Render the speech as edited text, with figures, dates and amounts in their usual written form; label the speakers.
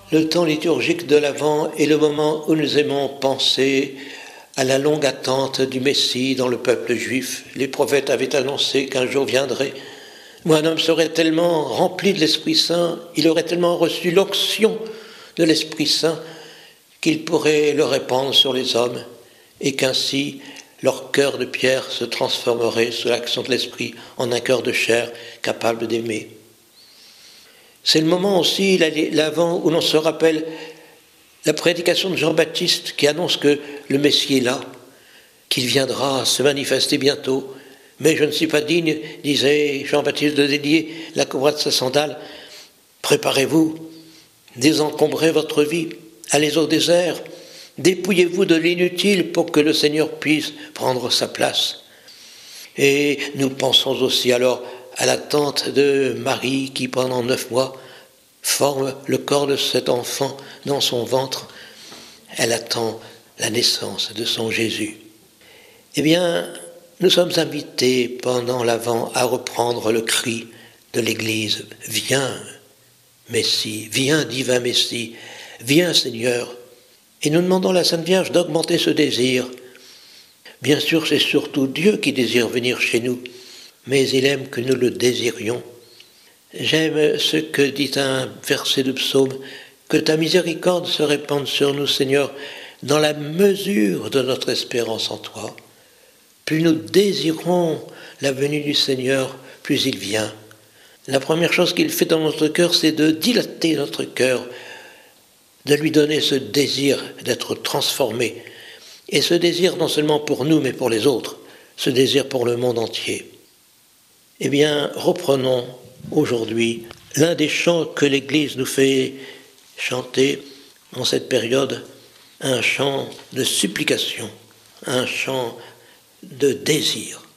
Speaker 1: Le temps liturgique de l'Avent est le moment où nous aimons penser à la longue attente du Messie dans le peuple juif. Les prophètes avaient annoncé qu'un jour viendrait où un homme serait tellement rempli de l'Esprit Saint, il aurait tellement reçu l'onction de l'Esprit Saint qu'il pourrait le répandre sur les hommes et qu'ainsi leur cœur de pierre se transformerait sous l'action de l'Esprit en un cœur de chair capable d'aimer. C'est le moment aussi, l'Avent, où l'on se rappelle la prédication de Jean-Baptiste qui annonce que le Messie est là, qu'il viendra se manifester bientôt. Mais je ne suis pas digne, disait Jean-Baptiste, de délier la courroie de sa sandale. Préparez-vous, désencombrez votre vie, allez au désert, dépouillez-vous de l'inutile pour que le Seigneur puisse prendre sa place. Et nous pensons aussi alors à l'attente de Marie qui, pendant 9 mois, forme le corps de cet enfant dans son ventre. Elle attend la naissance de son Jésus. Eh bien, nous sommes invités pendant l'Avent à reprendre le cri de l'Église. Viens, Messie, viens, divin Messie, viens, Seigneur. Et nous demandons à la Sainte Vierge d'augmenter ce désir. Bien sûr, c'est surtout Dieu qui désire venir chez nous, mais il aime que nous le désirions. J'aime ce que dit un verset de psaume, que ta miséricorde se répande sur nous, Seigneur, dans la mesure de notre espérance en toi. Plus nous désirons la venue du Seigneur, plus il vient. La première chose qu'il fait dans notre cœur, c'est de dilater notre cœur, de lui donner ce désir d'être transformé. Et ce désir non seulement pour nous, mais pour les autres, ce désir pour le monde entier. Eh bien, reprenons aujourd'hui l'un des chants que l'Église nous fait chanter en cette période, un chant de supplication, un chant de désir.